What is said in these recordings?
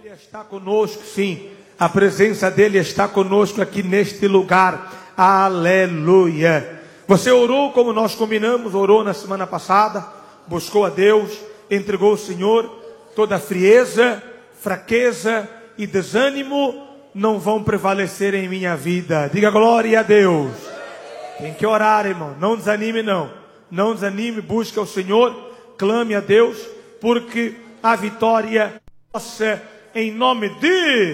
está conosco, sim. A presença dele está conosco aqui neste lugar. Aleluia. Você orou como nós combinamos, orou na semana passada, buscou a Deus, entregou ao Senhor. Toda frieza, fraqueza e desânimo não vão prevalecer em minha vida. Diga glória a Deus. Tem que orar, irmão. Não desanime, não. Não desanime, busque ao Senhor, clame a Deus, porque a vitória nossa em nome de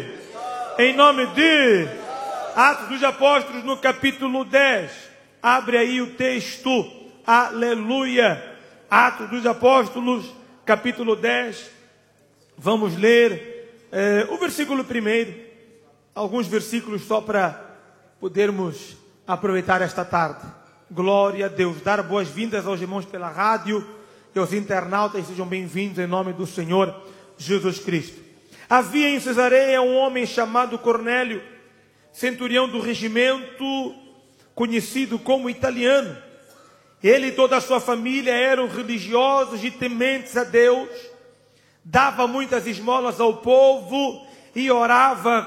Atos dos Apóstolos no capítulo 10. Abre aí o texto. Aleluia. Atos dos Apóstolos, capítulo 10. Vamos ler o versículo 1. Alguns versículos só para podermos aproveitar esta tarde. Glória a Deus. Dar boas-vindas aos irmãos pela rádio e aos internautas. Sejam bem-vindos em nome do Senhor Jesus Cristo. Havia em Cesareia um homem chamado Cornélio, centurião do regimento, conhecido como italiano. Ele e toda a sua família eram religiosos e tementes a Deus. Dava muitas esmolas ao povo e orava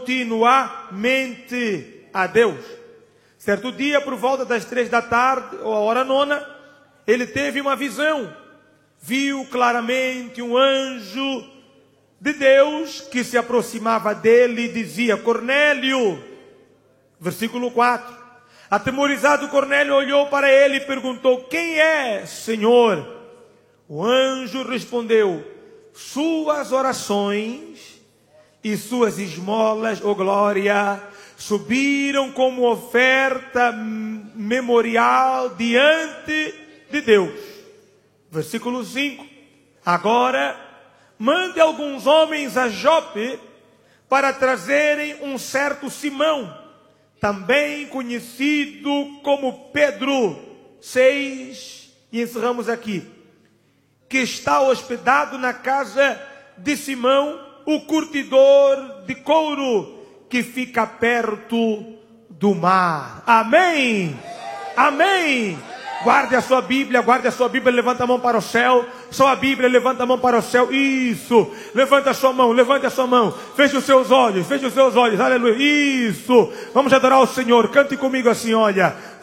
continuamente a Deus. Certo dia, por volta das 3 da tarde, ou a hora nona, ele teve uma visão. Viu claramente um anjo de Deus que se aproximava dele e dizia: Cornélio. Versículo 4. Atemorizado, Cornélio olhou para ele e perguntou: quem é, Senhor? O anjo respondeu: suas orações e suas esmolas, ó glória, subiram como oferta memorial diante de Deus. Versículo 5. Agora, mande alguns homens a Jope para trazerem um certo Simão, também conhecido como Pedro. 6. E encerramos aqui. Que está hospedado na casa de Simão, o curtidor de couro, que fica perto do mar. Amém? Amém? Guarde a sua Bíblia, levanta a mão para o céu. Só a Bíblia, levanta a mão para o céu. Isso, levanta a sua mão, feche os seus olhos, aleluia. Isso, vamos adorar o Senhor. Cante comigo assim, olha.